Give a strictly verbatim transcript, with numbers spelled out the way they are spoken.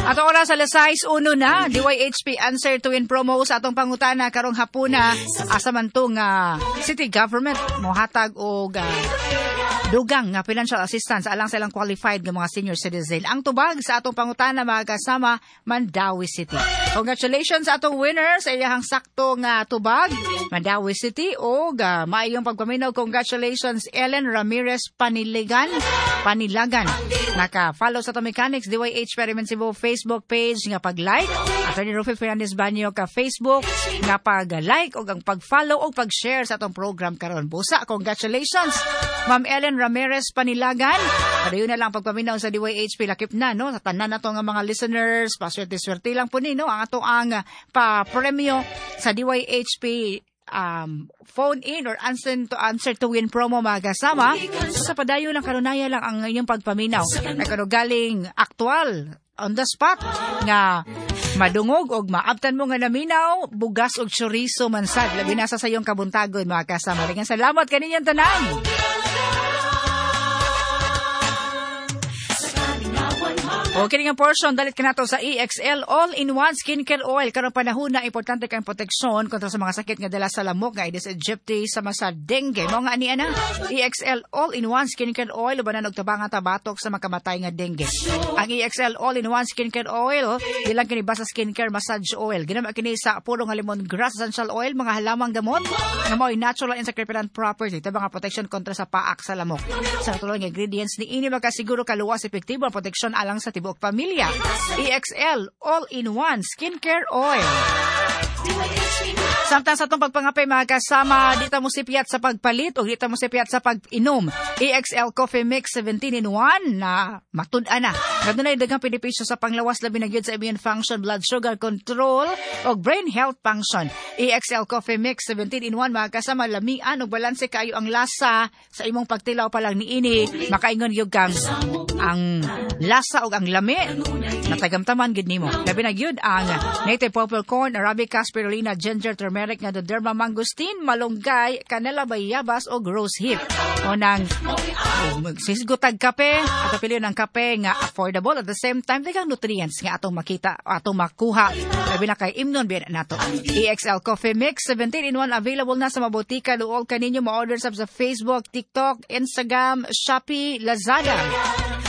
Ato oras sa alas uno na, D Y H P answer to win promo sa atong pangutana karong hapuna asa man tong uh, city government mohatag og uh, dugang nga financial assistance alang sa ilang qualified nga mga senior citizen. Ang tubag sa atong pangutana mga kasama Mandawi City. Congratulations sa atong winner sa iyang sakto nga tubag Mandawi City og uh, maayong pagpaminaw. Congratulations Ellen Ramirez Panilagan Panilagan. Naka-follow sa atong mechanics D Y H Experiment Cebu Facebook page nga pag-like. Attorney Rufy Fernandez Banyo ka Facebook nga pag-like o ang pag-follow o pag-share sa atong program karon. Busa, congratulations Ma'am Ellen Ramirez Panilagan. Padayon na lang pagpaminaw sa D Y H P lakip na no sa tanan nato nga mga listeners. Paswerte-swerte lang po ni no ang ato ang pa-premyo sa D Y H P Um, phone in or answer to answer to win promo mga kasama. So, sa padayo lang kanunaya lang ang inyong pagpaminaw ay kanugaling aktual on the spot nga madungog og maabtan mo nga naminaw bugas og chorizo mansad labi na sa sayong kabuntagon mga kasama. Daghang salamat kaninyong tanan. Okay nga portion dalit ka nato sa E X L All-in-One Skincare Oil. Karong panahon na importante kang proteksyon kontra sa mga sakit nga dala sa lamok nga Aedes aegypti sama sa dengue. Mao nga ani ana E X L All-in-One Skincare Oil ubanan og tabangan tabatok sa makamatay nga dengue. Ang E X L All-in-One Skincare Oil dilang kini basta skincare massage oil. Ginama kini sa puro nga lemongrass essential oil mga halamang gamot nga mao'y natural and secretant property tabang nga protection kontra sa paak sa lamok. Sa tulong ingredients ni ini makasiguro kaluwas epektibo ang proteksyon alang sa tibuok pamilya. E X L All-in-One Skincare Oil. Samtang sa itong pagpangapay mga kasama, dito mo sipiyat sa pagpalit o dito mo sipiyat sa pag-inom. E X L Coffee Mix seventeen in one na matudan na. Ganun na yung dagang benepisyo sa panglawas labi na gyud sa immune function, blood sugar control o brain health function. E X L Coffee Mix seventeen in one mga kasama, lamian o balanse kayo ang lasa sa imong pagtilaw pa lang ni ini. Makaingon yung kang ang lasa o ang lami natagamtaman gid nimo. Labi na gyud ang native purple corn, Arabica, spirulina, ginger, turmeric, nga doderma, mangosteen, malunggay, canela, bayabas o rose hip. O nang sisgutag kape at pili ng kape nga affordable at the same time daghang nutrients nga atong makita atong makuha. Labi na kay imnon bien nato. E X L Coffee Mix seventeen in one available na sa mabutika luol kaninyo ma-order sa Facebook, TikTok, Instagram, Shopee, Lazada.